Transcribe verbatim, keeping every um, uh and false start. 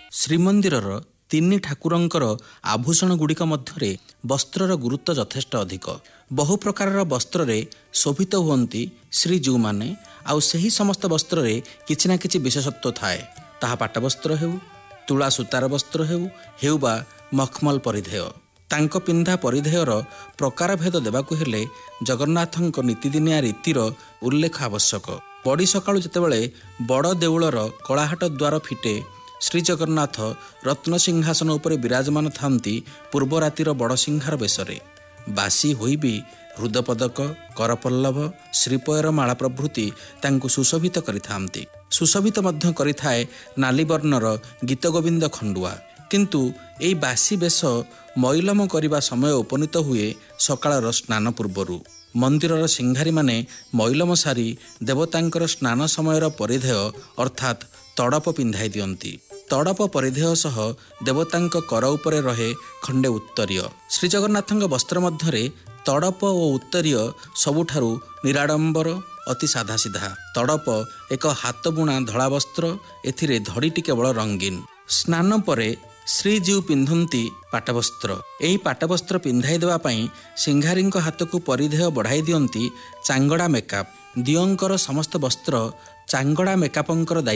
ଶ୍ରୀମନ୍ଦିରର ତିନି ଠାକୁରଙ୍କର ଆଭୂଷଣ ଗୁଡ଼ିକ ମଧ୍ୟରେ ବସ୍ତ୍ରର ଗୁରୁତ୍ୱ ଯଥେଷ୍ଟ ଅଧିକ। ବହୁ ପ୍ରକାରର ବସ୍ତ୍ରରେ ଶୋଭିତ ହୁଅନ୍ତି ଶ୍ରୀଜୀଉମାନେ, ଆଉ ସେହି ସମସ୍ତ ବସ୍ତ୍ରରେ କିଛି ନା କିଛି ବିଶେଷତ୍ୱ ଥାଏ। ତାହା ପାଟବସ୍ତ୍ର ହେଉ, ତୁଳା ସୂତାର ବସ୍ତ୍ର ହେଉ ହେଉ ବା ମଖମଲ ପରିଧେୟ। ତାଙ୍କ ପିନ୍ଧା ପରିଧେୟର ପ୍ରକାରଭେଦ ଦେବାକୁ ହେଲେ ଜଗନ୍ନାଥଙ୍କ ନୀତିଦିନିଆ ରୀତିର ଉଲ୍ଲେଖ ଆବଶ୍ୟକ। ବଡ଼ି ସକାଳୁ ଯେତେବେଳେ ବଡ଼ ଦେଉଳର କଳାହାଟ ଦ୍ୱାର ଫିଟେ, ଶ୍ରୀଜଗନ୍ନାଥ ରତ୍ନସିଂହାସନ ଉପରେ ବିରାଜମାନ ଥାନ୍ତି ପୂର୍ବ ରାତିର ବଡ଼ସିଂହାର ବେଶରେ। ବାସି ହୋଇ ବି ହୃଦପଦକ, କରପଲ୍ଲବ, ଶ୍ରୀପୟର ମାଳା ପ୍ରଭୃତି ତାଙ୍କୁ ସୁଶୋଭିତ କରିଥାନ୍ତି। ସୁଶୋଭିତ ମଧ୍ୟ କରିଥାଏ ନାଲିବର୍ଣ୍ଣର ଗୀତଗୋବିନ୍ଦ ଖଣ୍ଡୁଆ। କିନ୍ତୁ ଏହି ବାସି ବେଶ ମଇଲମ କରିବା ସମୟ ଉପନୀତ ହୁଏ ସକାଳର ସ୍ନାନ ପୂର୍ବରୁ। ମନ୍ଦିରର ସିଂହାରୀମାନେ ମଇଲମ ସାରି ଦେବତାଙ୍କର ସ୍ନାନ ସମୟର ପରିଧେୟ ଅର୍ଥାତ୍ ତଡ଼ପ ପିନ୍ଧାଇ ଦିଅନ୍ତି। ତଡ଼ପ ପରିଧେୟ ସହ ଦେବତାଙ୍କ କର ଉପରେ ରହେ ଖଣ୍ଡେ ଉତ୍ତରୀୟ। ଶ୍ରୀଜଗନ୍ନାଥଙ୍କ ବସ୍ତ୍ର ମଧ୍ୟରେ ତଡ଼ପ ଓ ଉତ୍ତରୀୟ ସବୁଠାରୁ ନିରାଡ଼ମ୍ବର, ଅତି ସାଧାସିଧା। ତଡ଼ପ ଏକ ହାତବୁଣା ଧଳା ବସ୍ତ୍ର, ଏଥିରେ ଧଡ଼ିଟି କେବଳ ରଙ୍ଗୀନ। ସ୍ନାନ ପରେ ଶ୍ରୀଜୀଉ ପିନ୍ଧନ୍ତି ପାଟବସ୍ତ୍ର। ଏହି ପାଟବସ୍ତ୍ର ପିନ୍ଧାଇ ଦେବା ପାଇଁ ସିଂହାରୀଙ୍କ ହାତକୁ ପରିଧେୟ ବଢ଼ାଇ ଦିଅନ୍ତି ଚାଙ୍ଗଡ଼ା ମେକାପ। ଦିଅଙ୍କର ସମସ୍ତ ବସ୍ତ୍ର ଚାଙ୍ଗଡ଼ା ମେକାପଙ୍କର ଦାୟିତ୍ୱ।